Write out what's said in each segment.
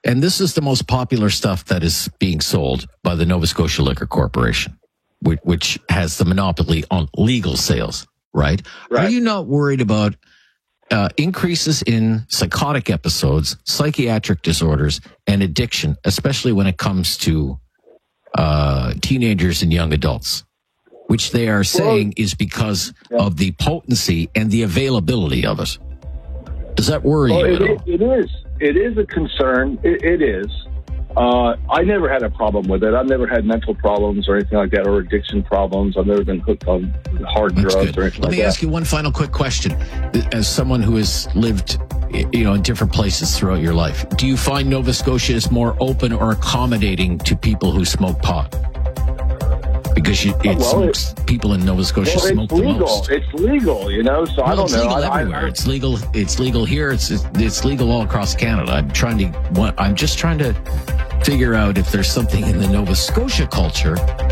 And this is the most popular stuff that is being sold by the Nova Scotia Liquor Corporation, which has the monopoly on legal sales, right? Are you not worried about increases in psychotic episodes, psychiatric disorders, and addiction, especially when it comes to teenagers and young adults, which they are saying is because of the potency and the availability of it? Does that worry you at all? It is. It is a concern. It is. I never had a problem with it. I've never had mental problems or anything like that, or addiction problems. I've never been hooked on hard drugs or anything like that. Let me ask you one final quick question. As someone who has lived, in different places throughout your life, do you find Nova Scotia is more open or accommodating to people who smoke pot? Because people in Nova Scotia smoke the most. It's legal, so I don't know. It's legal everywhere. It's legal here. It's legal all across Canada. I'm just trying to figure out if there's something in the Nova Scotia culture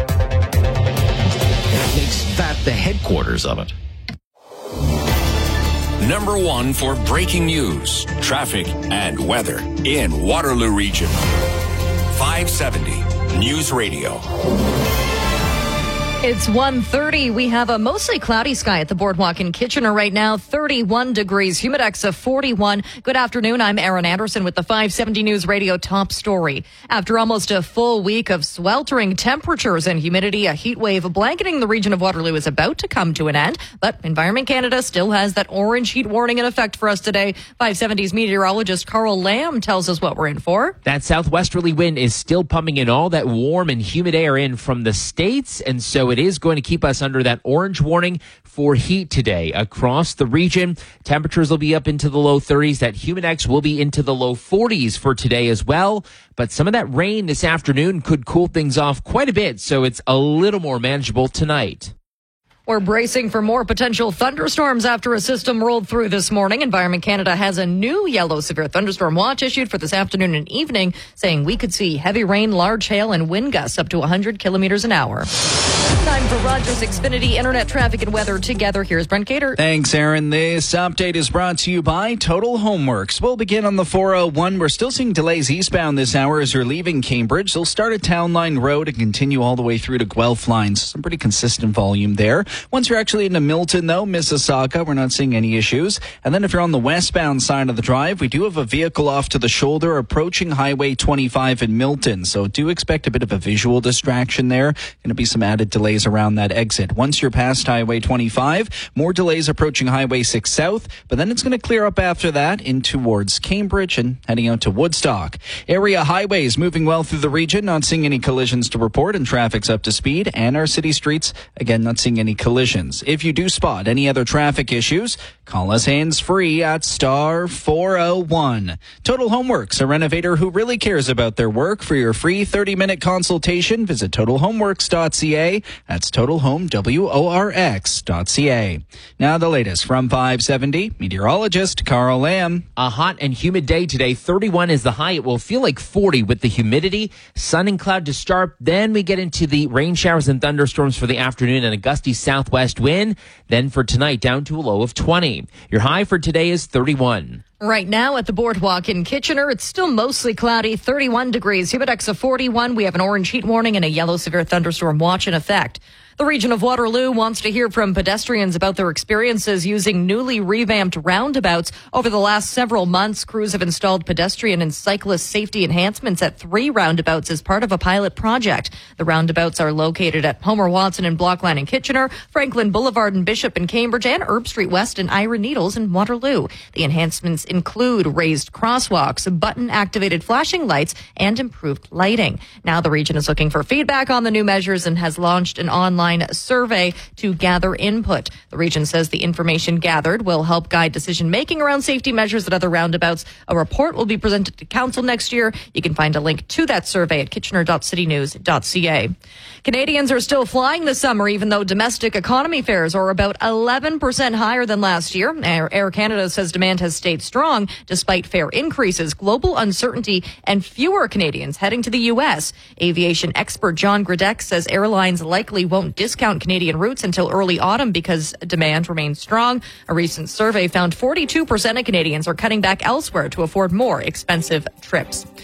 that makes that the headquarters of it. Number 1 for breaking news, traffic, and weather in Waterloo Region. 570 News Radio. It's 1:30. We have a mostly cloudy sky at the boardwalk in Kitchener right now. 31 degrees, humidex of 41. Good afternoon. I'm Aaron Anderson with the 570 News Radio top story. After almost a full week of sweltering temperatures and humidity, a heat wave blanketing the region of Waterloo is about to come to an end. But Environment Canada still has that orange heat warning in effect for us today. 570's meteorologist Carl Lamb tells us what we're in for. That southwesterly wind is still pumping in all that warm and humid air in from the States, and so it is going to keep us under that orange warning for heat today across the region. Temperatures will be up into the low 30s. That humidex will be into the low 40s for today as well. But some of that rain this afternoon could cool things off quite a bit, so it's a little more manageable tonight. We're bracing for more potential thunderstorms after a system rolled through this morning. Environment Canada has a new yellow severe thunderstorm watch issued for this afternoon and evening, saying we could see heavy rain, large hail, and wind gusts up to 100 kilometers an hour. Time for Rogers Xfinity Internet traffic and weather together. Here's Brent Cater. Thanks, Aaron. This update is brought to you by Total Homeworks. We'll begin on the 401. We're still seeing delays eastbound this hour as you're leaving Cambridge. They'll start at Town Line Road and continue all the way through to Guelph Lines. Some pretty consistent volume there. Once you're actually into Milton, though, Mississauga, we're not seeing any issues. And then if you're on the westbound side of the drive, we do have a vehicle off to the shoulder approaching Highway 25 in Milton. So do expect a bit of a visual distraction there. Going to be some added delays around that exit. Once you're past Highway 25, more delays approaching Highway 6 South, but then it's going to clear up after that in towards Cambridge and heading out to Woodstock. Area highways moving well through the region, not seeing any collisions to report, and traffic's up to speed. And our city streets, again, not seeing any collisions. If you do spot any other traffic issues, call us hands-free at star 401. Total Homeworks, a renovator who really cares about their work. For your free 30-minute consultation, visit totalhomeworks.ca. That's totalhomeworks.ca. Now the latest from 570, meteorologist Carl Lamb. A hot and humid day today. 31 is the high. It will feel like 40 with the humidity. Sun and cloud to start. Then we get into the rain showers and thunderstorms for the afternoon and a gusty southwest wind. Then for tonight, down to a low of 20. Your high for today is 31. Right now at the boardwalk in Kitchener, it's still mostly cloudy, 31 degrees, humidex of 41. We have an orange heat warning and a yellow severe thunderstorm watch in effect. The region of Waterloo wants to hear from pedestrians about their experiences using newly revamped roundabouts. Over the last several months, crews have installed pedestrian and cyclist safety enhancements at 3 roundabouts as part of a pilot project. The roundabouts are located at Homer Watson and Blockline in Kitchener, Franklin Boulevard and Bishop in Cambridge, and Herb Street West and Ira Needles in Waterloo. The enhancements include raised crosswalks, button-activated flashing lights, and improved lighting. Now the region is looking for feedback on the new measures and has launched an online survey to gather input. The region says the information gathered will help guide decision-making around safety measures at other roundabouts. A report will be presented to council next year. You can find a link to that survey at kitchener.citynews.ca. Canadians are still flying this summer, even though domestic economy fares are about 11% higher than last year. Air Canada says demand has stayed strong despite fare increases, global uncertainty, and fewer Canadians heading to the U.S. Aviation expert John Gradek says airlines likely won't discount Canadian routes until early autumn because demand remains strong. A recent survey found 42% of Canadians are cutting back elsewhere to afford more expensive trips.